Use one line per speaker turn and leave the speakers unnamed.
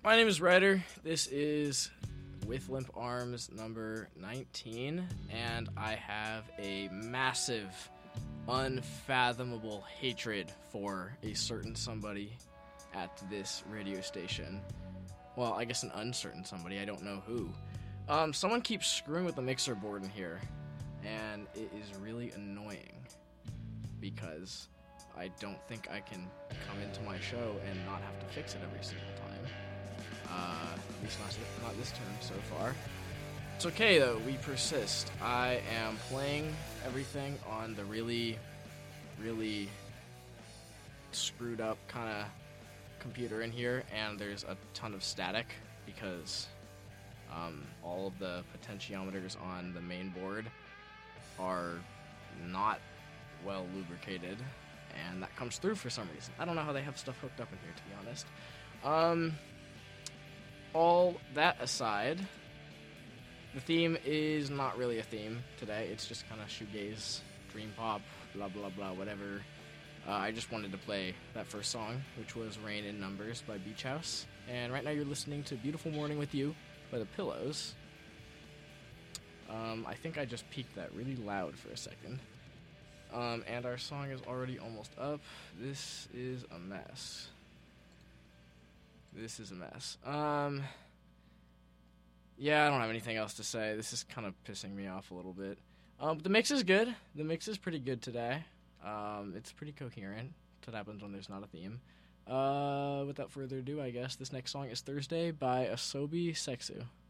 My name is Ryder. This is With Limp Arms number 19, and I have a massive, unfathomable hatred for a certain somebody at this radio station. Well, I guess an uncertain somebody, I don't know who. Someone keeps screwing with the mixer board in here, and it is really annoying, because I don't think I can come into my show and not have to fix it every single time. At least not this term so far. It's okay though, we persist. I am playing everything on the really, really screwed up kind of computer in here, and there's a ton of static because all of the potentiometers on the main board are not well lubricated, and that comes through for some reason. I don't know how they have stuff hooked up in here, to be honest. All that aside, the theme is not really a theme today. It's just kind of shoegaze, dream pop, blah, blah, blah, whatever. I just wanted to play that first song, which was Rain in Numbers by Beach House. And right now you're listening to Beautiful Morning with You by The Pillows. I think I just peaked that really loud for a second. And our song is already almost up. This is a mess. Yeah, I don't have anything else to say. This is kind of pissing me off a little bit. The mix is good. The mix is pretty good today. It's pretty coherent. That's what happens when there's not a theme. Without further ado, I guess this next song is Thursday by Asobi Sexu.